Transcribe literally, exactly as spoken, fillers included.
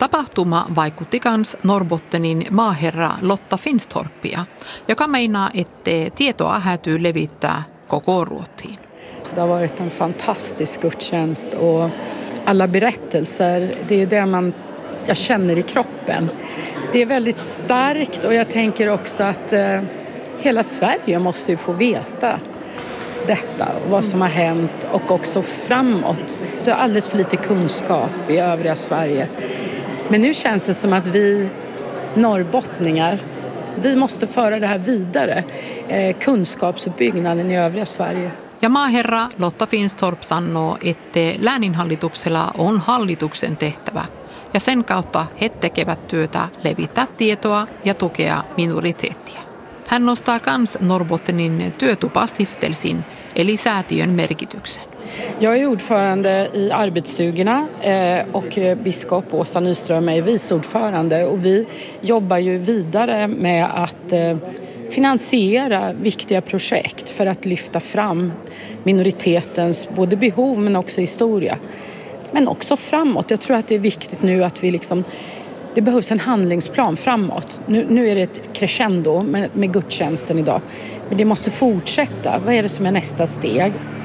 Tapahtuma vaikutti kans Norrbottenin maaherra Lotta Finstorppia, joka meinaa, ettei tietoa hätyy levittää koko Ruottiin. Det har varit en fantastisk gudstjänst och alla berättelser, det är det man, jag känner i kroppen. Det är väldigt starkt och jag tänker också att eh, hela Sverige måste ju få veta detta och vad som har hänt och också framåt. Så det är alldeles för lite kunskap i övriga Sverige. Men nu känns det som att vi norrbottningar, vi måste föra det här vidare. Eh, kunskapsuppbyggnaden i övriga Sverige. Ja maaherra Lotta Finstorp sanoo, että lääninhallituksella on hallituksen tehtävä ja sen kautta he tekevät työtä levittää tietoa ja tukea minoriteettia. Hän nostaa kans Norrbottenin työtupastiftelsin eli säätiön merkityksen. Jag är ordförande i arbetsstugorna och biskop Åsa Nyström är vice ordförande och vi jobbar ju vidare med att finansiera viktiga projekt för att lyfta fram minoritetens både behov men också historia. Men också framåt. Jag tror att det är viktigt nu att vi liksom, det behövs en handlingsplan framåt. Nu, nu är det ett crescendo med, med gudstjänsten idag. Men det måste fortsätta. Vad är det som är nästa steg?